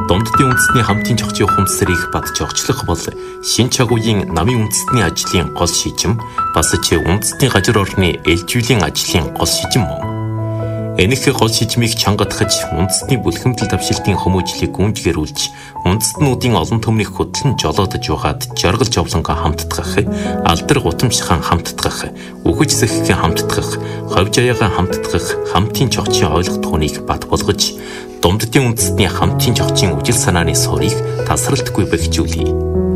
Дунддын үндэстний хамтын чухчийн ухамсарыг бадж огчлох бол шин чагуугийн намын үндэстний ажлын гол шижим бас ч үндэстний гажир орны ээлжүүлэн ажлын гол шижим мөн. Энэх гол шижмийг чангатгаж үндэстний бүлхэмдэл давшилтын хүмүүжлийг гүнжгэрүүлж үндэстнүүдийн олон төмнийг хөтлөн жолоодож угаад жаргал жовлонго хамтдгах, алдар гутамшхан хамтдгах, үхэж сэхгэн хамтдгах, ховж аяагаа хамтдгах хамтын чухчийн ойлгох түүнийг бат болгож Дунддын үндэстний хамтын чухчийн үжил санааны суурийг тасралтгүй бэхжүүлье.